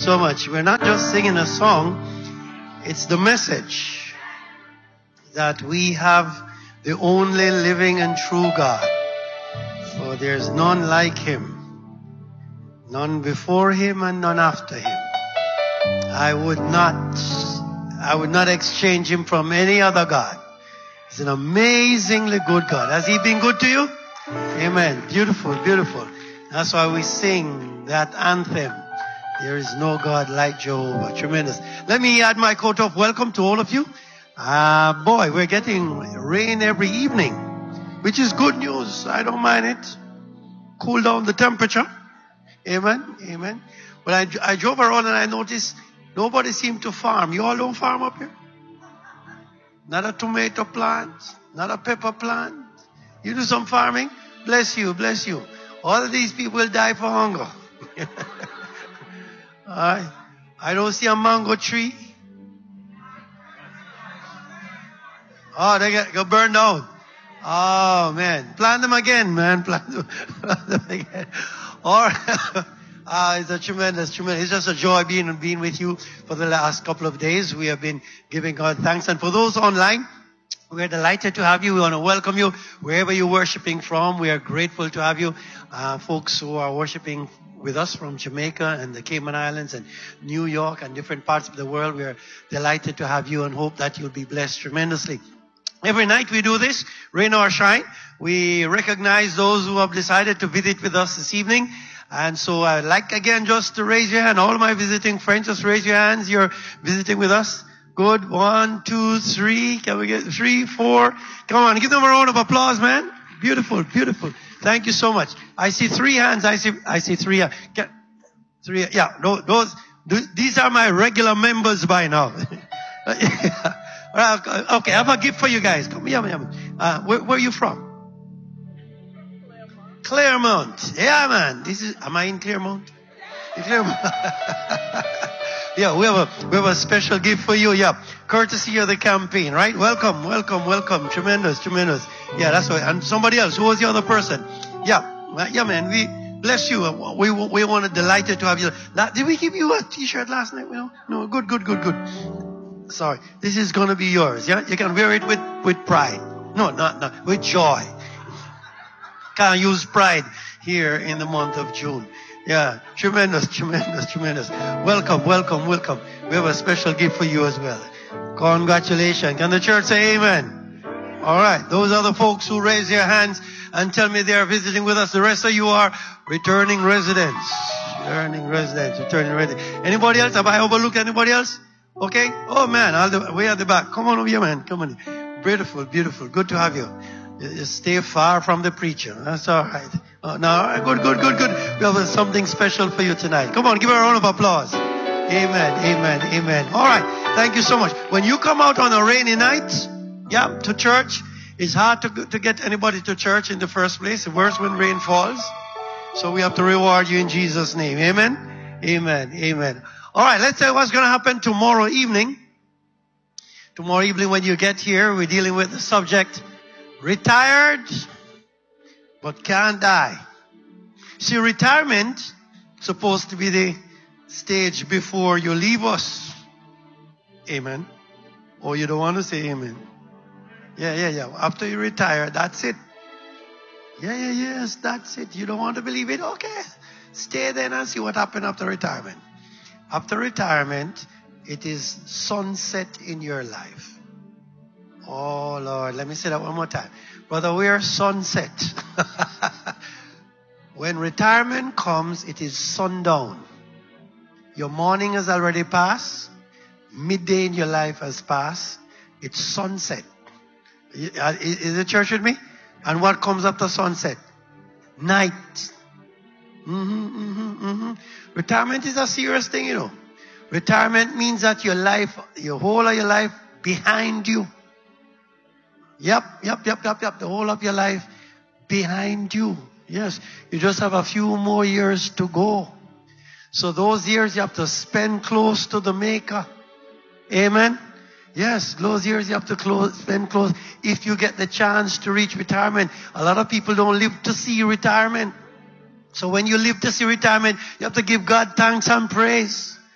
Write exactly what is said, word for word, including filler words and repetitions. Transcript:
so much. We're not just singing a song. It's the message that we have the only living and true God. For there's none like him. None before him and none after him. I would not, I would not exchange him from any other God. He's an amazingly good God. Has he been good to you? Amen. Beautiful, beautiful. That's why we sing that anthem. There is no God like Jehovah. Tremendous. Let me add my coat of welcome to all of you. Ah, uh, boy, we're getting rain every evening, which is good news. I don't mind it. Cool down the temperature. Amen. Amen. But I, I drove around and I noticed nobody seemed to farm. You all don't farm up here? Not a tomato plant, not a pepper plant. You do some farming? Bless you, bless you. All of these people will die for hunger. I, I don't see a mango tree. Oh, they get, get burned down. Oh, man. Plant them again, man. Plant them, plant them again. Or, ah, it's a tremendous, tremendous. It's just a joy being, being with you for the last couple of days. We have been giving God thanks. And for those online, we're delighted to have you. We want to welcome you wherever you're worshiping from. We are grateful to have you. Uh, folks who are worshiping with us from Jamaica and the Cayman Islands and New York and different parts of the world. We are delighted to have you and hope that you'll be blessed tremendously. Every night we do this, rain or shine. We recognize those who have decided to visit with us this evening. And so I'd like again just to raise your hand. All of my visiting friends, just raise your hands. You're visiting with us. Good. One, two, three. Can we get three, four? Come on, give them a round of applause, man. Beautiful, beautiful. Thank you so much. I see three hands. I see, I see three. Uh, can, three. Yeah, those, those, these are my regular members by now. Okay, I have a gift for you guys. Come here, come here. Uh, where, where are you from? Claremont. Claremont. Yeah, man. This is. Am I in Claremont? In Claremont. Yeah, we have a we have a special gift for you. Yeah, courtesy of the campaign, right? Welcome, welcome, welcome. Tremendous, tremendous. Yeah, that's right. And somebody else. Who was the other person? Yeah, yeah, man. We bless you. We we wanted delighted to have you. Did we give you a T-shirt last night? No, no. Good, good, good, good. Sorry, this is going to be yours. Yeah, you can wear it with, with pride. No, not, not with joy. Can't use pride here in the month of June. Yeah, tremendous, tremendous, tremendous. Welcome, welcome, welcome. We have a special gift for you as well. Congratulations. Can the church say amen? All right, those are the folks who raise their hands and tell me they are visiting with us. The rest of you are returning residents. Returning residents, returning residents. Anybody else? Have I overlooked anybody else? Okay? Oh, man, all the way at the back. Come on over here, man. Come on. Beautiful, beautiful. Good to have you. Just stay far from the preacher. That's all right. Oh, no, all right. Good, good, good, good. We have something special for you tonight. Come on, give her a round of applause. Amen, amen, amen. All right. Thank you so much. When you come out on a rainy night, yeah, to church, it's hard to, to get anybody to church in the first place. It's worse when rain falls. So we have to reward you in Jesus' name. Amen, amen, amen. All right, let's say what's going to happen tomorrow evening. Tomorrow evening when you get here, we're dealing with the subject, retired but can't die. See, retirement is supposed to be the stage before you leave us. Amen. Or you don't want to say amen. Yeah, yeah, yeah. After you retire, that's it. Yeah, yeah, yes, that's it. You don't want to believe it? Okay. Stay there and see what happened after retirement. After retirement, it is sunset in your life. Oh, Lord. Let me say that one more time. Brother, we are sunset. When retirement comes, it is sundown. Your morning has already passed. Midday in your life has passed. It's sunset. Is the church with me? And what comes after sunset? Night. Mm-hmm, mm-hmm, mm-hmm. Retirement is a serious thing, you know. Retirement means that your life, your whole of your life behind you. Yep, yep, yep, yep, yep. The whole of your life behind you. Yes. You just have a few more years to go. So those years you have to spend close to the Maker. Amen. Yes, those years you have to close, spend close. If you get the chance to reach retirement, a lot of people don't live to see retirement. So when you live to see retirement, you have to give God thanks and praise.